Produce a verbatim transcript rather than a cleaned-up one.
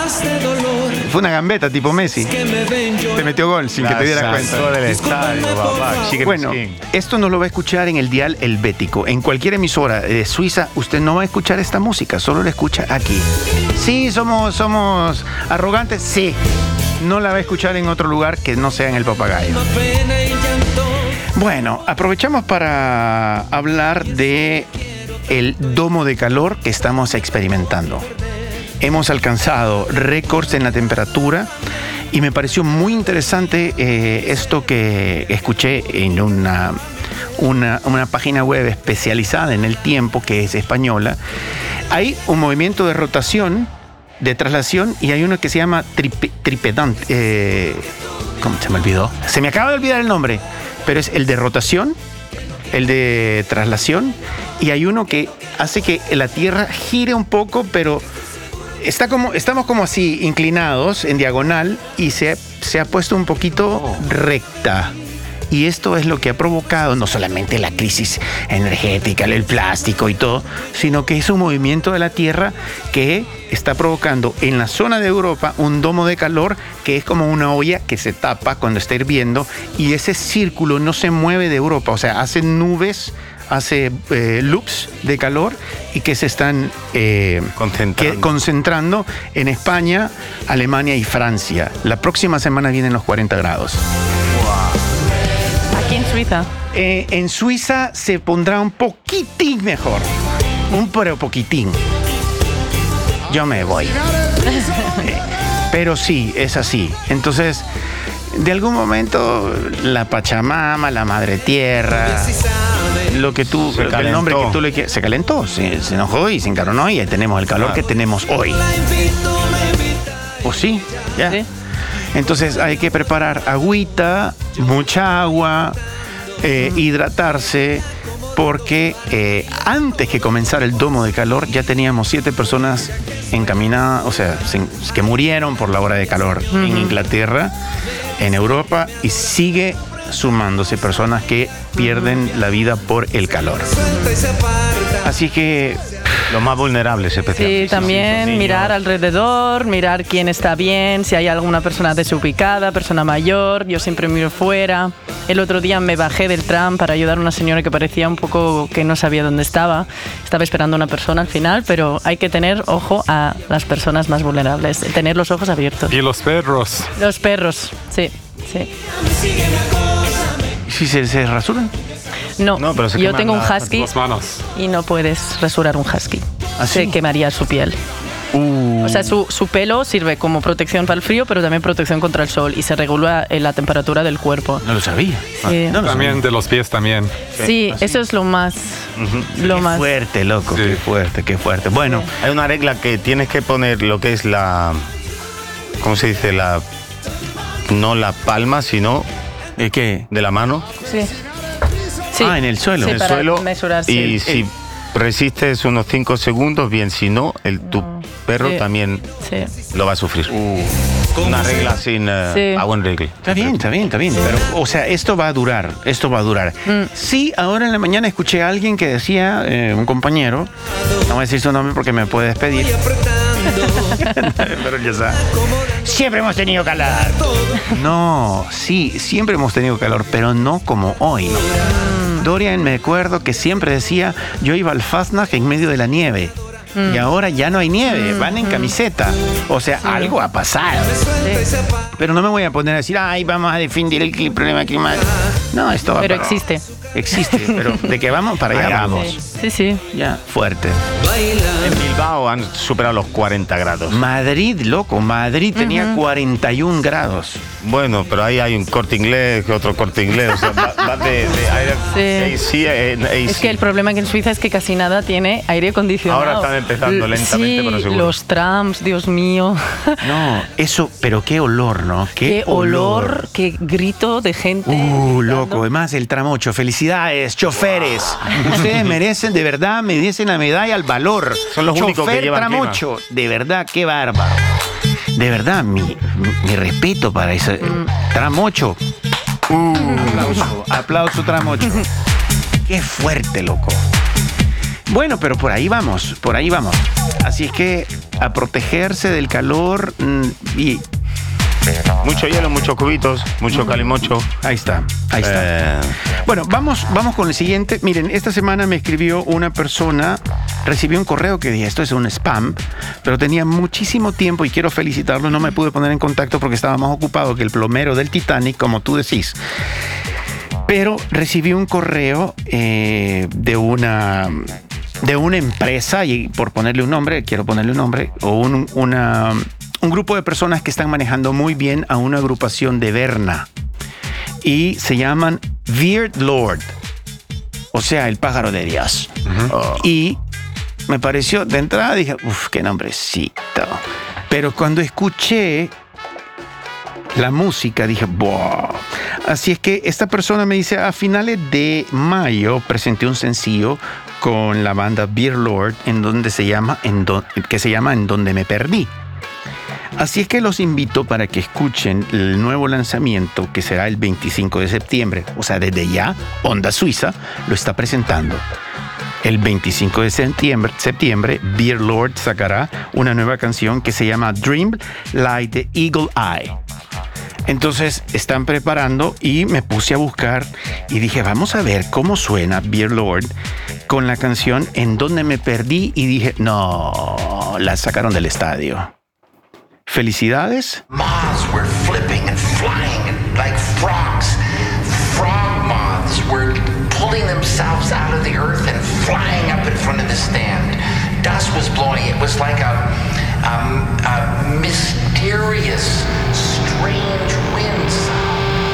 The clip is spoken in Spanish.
Fue una gambeta tipo Messi. Te metió gol sin La que te dieras cuenta. sacó del estadio, papá. Chique Bueno, miskin. esto no lo va a escuchar en el dial helvético. En cualquier emisora de Suiza, usted no va a escuchar esta música, solo la escucha aquí. Sí, somos, somos arrogantes, sí. No la va a escuchar en otro lugar que no sea en el Papagayo. Bueno, aprovechamos para hablar de el domo de calor que estamos experimentando. Hemos alcanzado récords en la temperatura y me pareció muy interesante eh, esto que escuché en una, una, una página web especializada en el tiempo, que es española. Hay un movimiento de rotación, de traslación, y hay uno que se llama tripe, tripedante. Eh, ¿Cómo se me olvidó? Se me acaba de olvidar el nombre, pero es el de rotación, el de traslación, y hay uno que hace que la Tierra gire un poco, pero está como, estamos como así inclinados en diagonal y se, se ha puesto un poquito recta. Y esto es lo que ha provocado no solamente la crisis energética, el plástico y todo, sino que es un movimiento de la Tierra que está provocando en la zona de Europa un domo de calor que es como una olla que se tapa cuando está hirviendo, y ese círculo no se mueve de Europa, o sea, hace nubes, hace eh, loops de calor y que se están eh, Concentrando. que, concentrando en España, Alemania y Francia. La próxima semana vienen los cuarenta grados. Aquí en Suiza. Eh, en Suiza se pondrá un poquitín mejor. Un pero poquitín. Yo me voy. Eh, pero sí, es así. Entonces, de algún momento, la Pachamama, la Madre Tierra, lo que tú, Se el nombre calentó. que tú le quieras, se calentó, se, se enojó y se encaronó, y ahí tenemos el calor Claro. que tenemos hoy. ¿O sí? Ya. Sí. Entonces hay que preparar agüita, mucha agua, eh, hidratarse, porque eh, antes que comenzara el domo de calor ya teníamos siete personas encaminadas, o sea, sin- que murieron por la hora de calor en Inglaterra, en Europa, y sigue sumándose personas que pierden la vida por el calor. Así que Los más vulnerables, especialmente. Sí, también Niños. mirar alrededor, mirar quién está bien, si hay alguna persona desubicada, persona mayor. Yo siempre miro fuera. El otro día me bajé del tram para ayudar a una señora que parecía un poco que no sabía dónde estaba. Estaba esperando a una persona al final, pero hay que tener ojo a las personas más vulnerables, tener los ojos abiertos. Y los perros. Los perros, sí, sí. si se, se rasuran. No, No, pero se yo queman tengo un las- husky Las manos. y no puedes rasurar un husky. ¿Ah, Se sí? quemaría su piel. Uh, O sea, su, su pelo sirve como protección para el frío, pero también protección contra el sol, y se regula eh, la temperatura del cuerpo. no lo sabía. Sí. No lo También sabía. de los pies también. Sí, eso es lo más, lo Qué más. fuerte, loco. Sí. Qué fuerte, qué fuerte. Bueno, Hay una regla que tienes que poner lo que es la... ¿Cómo se dice? La... No la palma, sino ¿eh, ¿qué? de la mano Sí. Sí. Ah, en el suelo. Sí, en el para suelo. mesurar, sí. Y si resistes unos cinco segundos, bien. Si no, el, tu perro Sí. también Sí. lo va a sufrir. Una regla sin... eh, Sí. ah, buena regla. Está bien, está bien, está bien. Pero, o sea, esto va a durar, esto va a durar. Mm. Sí, ahora en la mañana escuché a alguien que decía, eh, un compañero, no voy a decir su nombre porque me puede despedir. Pero ya está. Siempre hemos tenido calor. No, sí, siempre hemos tenido calor, pero no como hoy. Dorian, me acuerdo que siempre decía, yo iba al Fastnacht en medio de la nieve. Y ahora ya no hay nieve, van en camiseta. O sea, algo ha pasado. Sí. Pero no me voy a poner a decir, ay, vamos a defender el cli- problema climático. No, esto va Pero para- existe. Existe, pero de que vamos para allá Allá vamos. Sí, sí, sí. Ya, fuerte. En Bilbao han superado los cuarenta grados. Madrid, loco, Madrid tenía cuarenta y un grados. Bueno, pero ahí hay un Corte Inglés, otro Corte Inglés. O sea, va, va de, de aire Sí. A C en A C. Es que el problema que en Suiza es que casi nada tiene aire acondicionado. Ahora están empezando L- lentamente, sí, pero seguro. los trams, Dios mío. No, eso, pero qué olor, ¿no? Qué, Qué olor, qué grito de gente. Uh, gritando. loco, además el tramocho. Felicidades, choferes. Ustedes merecen, de verdad, merecen la medalla al valor. Son los únicos que Chofer llevan tramocho, de verdad, qué bárbaro. De verdad, mi, mi, mi respeto para ese tramocho. Uh, aplauso, aplauso tramocho. Qué fuerte, loco. Bueno, pero por ahí vamos, por ahí vamos. Así es que a protegerse del calor y... Mucho hielo, muchos cubitos, mucho calimocho. Ahí está, ahí está. Eh. Bueno, vamos, vamos con el siguiente. Miren, esta semana me escribió una persona, recibí un correo que dije, esto es un spam, pero tenía muchísimo tiempo y quiero felicitarlo. No me pude poner en contacto porque estaba más ocupado que el plomero del Titanic, como tú decís. Pero recibí un correo eh, de una... de una empresa, y por ponerle un nombre, quiero ponerle un nombre, o un, una, un grupo de personas que están manejando muy bien a una agrupación de Berna. Y se llaman Beard Lord, o sea, el pájaro de Dios. Uh-huh. Oh. Y me pareció, de entrada dije, uff, qué nombrecito. Pero cuando escuché la música dije, wow. Así es que esta persona me dice, a finales de mayo presenté un sencillo con la banda Beard Lord en donde se llama, en do, que se llama En Donde Me Perdí. Así es que los invito para que escuchen el nuevo lanzamiento que será el veinticinco de septiembre. O sea, desde ya, Onda Suiza lo está presentando. El veinticinco de septiembre, septiembre, Beard Lord sacará una nueva canción que se llama Dream Like the Eagle Eye. Entonces están preparando y me puse a buscar y dije, vamos a ver cómo suena Beard Lord con la canción En Donde Me Perdí, y dije, no, la sacaron del estadio. Felicidades. Moths were flipping and flying like frogs. Frog moths were pulling themselves out of the earth and flying up in front of the stand. Dust was blowing. It was like a, um, a mysterious, strange wind.